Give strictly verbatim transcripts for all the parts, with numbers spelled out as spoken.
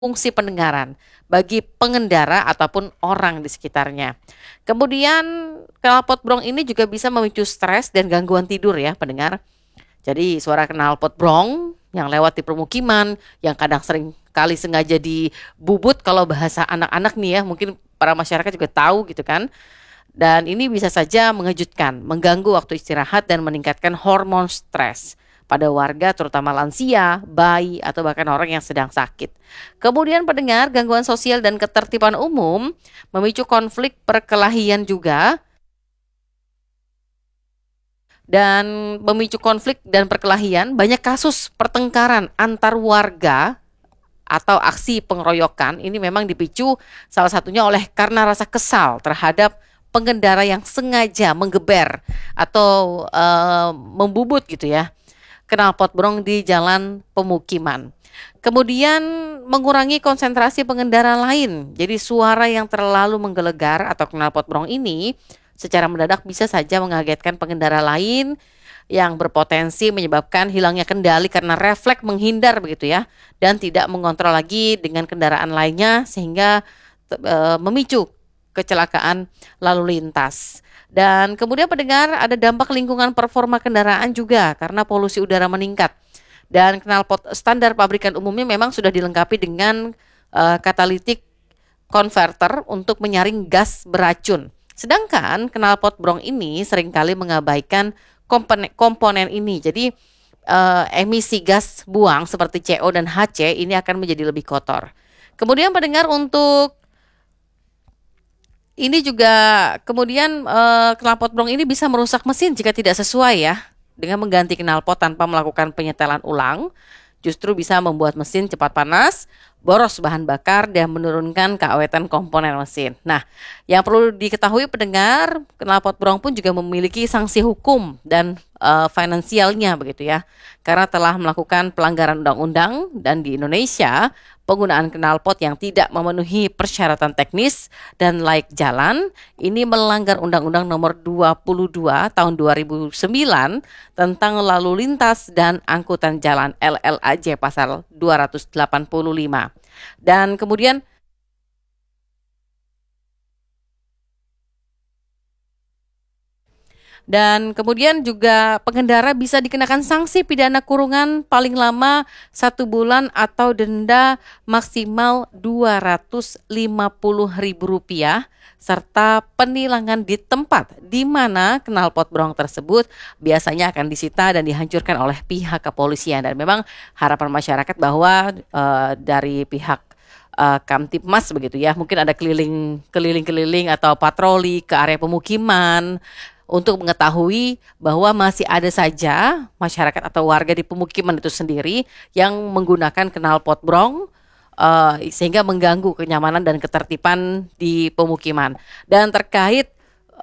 fungsi pendengaran bagi pengendara ataupun orang di sekitarnya. Kemudian knalpot brong ini juga bisa memicu stres dan gangguan tidur ya pendengar. Jadi suara knalpot brong yang lewat di permukiman, yang kadang sering kali sengaja dibubut kalau bahasa anak-anak nih ya, mungkin para masyarakat juga tahu gitu kan. Dan ini bisa saja mengejutkan, mengganggu waktu istirahat dan meningkatkan hormon stres pada warga terutama lansia, bayi, atau bahkan orang yang sedang sakit. Kemudian pendengar, gangguan sosial dan ketertiban umum memicu konflik perkelahian juga dan memicu konflik dan perkelahian, banyak kasus pertengkaran antar warga atau aksi pengeroyokan ini memang dipicu salah satunya oleh karena rasa kesal terhadap pengendara yang sengaja menggeber atau uh, membubut gitu ya knalpot brong di jalan pemukiman. Kemudian mengurangi konsentrasi pengendara lain. Jadi suara yang terlalu menggelegar atau knalpot brong ini secara mendadak bisa saja mengagetkan pengendara lain yang berpotensi menyebabkan hilangnya kendali karena refleks menghindar begitu ya, dan tidak mengontrol lagi dengan kendaraan lainnya sehingga e, memicu kecelakaan lalu lintas. Dan kemudian pendengar, ada dampak lingkungan performa kendaraan juga karena polusi udara meningkat. Dan knalpot standar pabrikan umumnya memang sudah dilengkapi dengan uh, katalitik converter untuk menyaring gas beracun. Sedangkan knalpot brong ini seringkali mengabaikan komponen, komponen ini. Jadi uh, emisi gas buang seperti C O dan H C ini akan menjadi lebih kotor. Kemudian pendengar, untuk ini juga kemudian uh, knalpot brong ini bisa merusak mesin jika tidak sesuai ya. Dengan mengganti knalpot tanpa melakukan penyetelan ulang, justru bisa membuat mesin cepat panas, boros bahan bakar, dan menurunkan keawetan komponen mesin. Nah, yang perlu diketahui pendengar, knalpot brong pun juga memiliki sanksi hukum dan uh, finansialnya begitu ya. Karena telah melakukan pelanggaran undang-undang, dan di Indonesia penggunaan knalpot yang tidak memenuhi persyaratan teknis dan layak jalan ini melanggar Undang-Undang Nomor dua puluh dua Tahun dua ribu sembilan tentang lalu lintas dan angkutan jalan L L A J pasal dua ratus delapan puluh lima. Dan kemudian Dan kemudian juga pengendara bisa dikenakan sanksi pidana kurungan paling lama satu bulan atau denda maksimal dua ratus lima puluh ribu rupiah serta penilangan di tempat di mana knalpot brong tersebut biasanya akan disita dan dihancurkan oleh pihak kepolisian. Dan memang harapan masyarakat bahwa uh, dari pihak uh, Kamtibmas begitu ya, mungkin ada keliling keliling-keliling atau patroli ke area pemukiman untuk mengetahui bahwa masih ada saja masyarakat atau warga di pemukiman itu sendiri yang menggunakan knalpot brong uh, sehingga mengganggu kenyamanan dan ketertiban di pemukiman. Dan terkait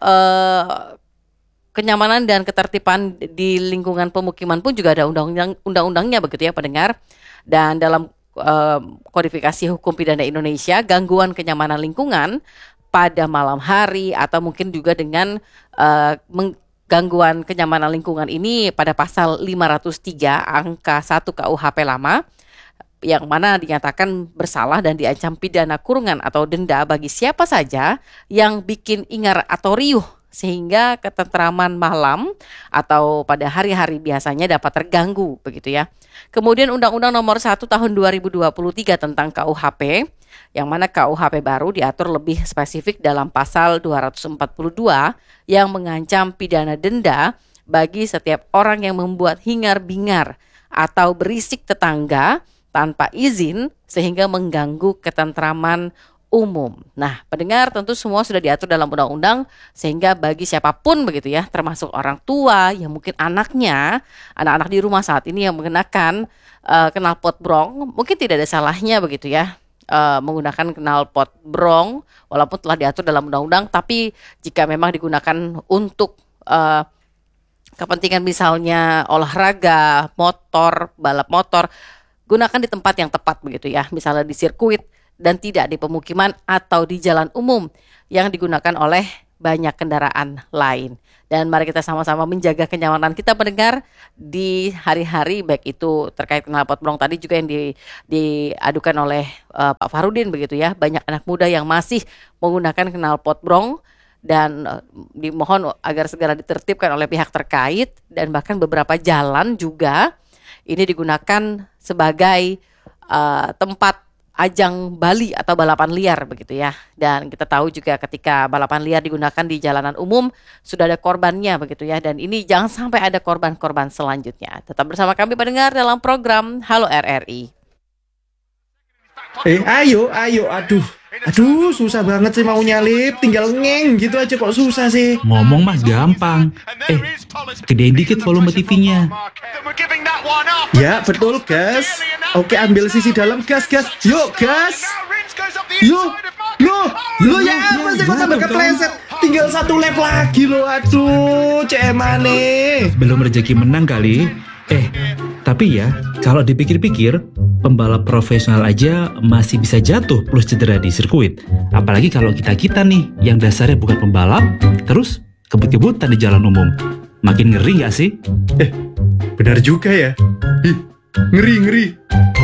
uh, kenyamanan dan ketertiban di lingkungan pemukiman pun juga ada undang-undang undang-undangnya begitu ya pendengar. Dan dalam uh, kodifikasi hukum pidana Indonesia, gangguan kenyamanan lingkungan pada malam hari atau mungkin juga dengan uh, gangguan kenyamanan lingkungan ini pada pasal lima ratus tiga angka satu K U H P lama, yang mana dinyatakan bersalah dan diancam pidana kurungan atau denda bagi siapa saja yang bikin ingar atau riuh sehingga ketentraman malam atau pada hari-hari biasanya dapat terganggu begitu ya. Kemudian Undang-Undang Nomor satu Tahun dua ribu dua puluh tiga tentang K U H P, yang mana K U H P baru diatur lebih spesifik dalam pasal dua ratus empat puluh dua yang mengancam pidana denda bagi setiap orang yang membuat hingar-bingar atau berisik tetangga tanpa izin sehingga mengganggu ketentraman umum. Nah, pendengar, tentu semua sudah diatur dalam undang-undang sehingga bagi siapapun begitu ya, termasuk orang tua yang mungkin anaknya, anak-anak di rumah saat ini yang mengenakan uh, knalpot brong, mungkin tidak ada salahnya begitu ya. Uh, menggunakan knalpot brong walaupun telah diatur dalam undang-undang, tapi jika memang digunakan untuk uh, kepentingan misalnya olahraga, motor, balap motor, gunakan di tempat yang tepat begitu ya, misalnya di sirkuit dan tidak di pemukiman atau di jalan umum yang digunakan oleh banyak kendaraan lain. Dan mari kita sama-sama menjaga kenyamanan kita pendengar di hari-hari, baik itu terkait knalpot brong tadi juga yang di, diadukan oleh uh, Pak Farudin begitu ya. Banyak anak muda yang masih menggunakan knalpot brong dan uh, dimohon agar segera ditertibkan oleh pihak terkait, dan bahkan beberapa jalan juga ini digunakan sebagai uh, tempat ajang Bali atau balapan liar begitu ya. Dan kita tahu juga ketika balapan liar digunakan di jalanan umum sudah ada korbannya begitu ya. Dan ini jangan sampai ada korban-korban selanjutnya. Tetap bersama kami pendengar dalam program Halo R R I. Eh ayo ayo aduh Aduh susah banget sih mau nyalip. Tinggal ngeng gitu aja kok susah sih. Ngomong mah gampang. Eh gedein dikit volume T V-nya. Ya betul gas. Oke ambil sisi dalam gas gas. Yuk gas. Yuk. Loh, loh ya apa sih kok tambah kepleset. Tinggal satu lap lagi loh. Aduh cemane. Belum rezeki menang kali. Eh tapi ya kalau dipikir-pikir pembalap profesional aja masih bisa jatuh plus cedera di sirkuit. Apalagi kalau kita-kita nih yang dasarnya bukan pembalap terus kebut-kebutan di jalan umum. Makin ngeri gak sih? Eh benar juga ya. Ih, ngeri ngeri.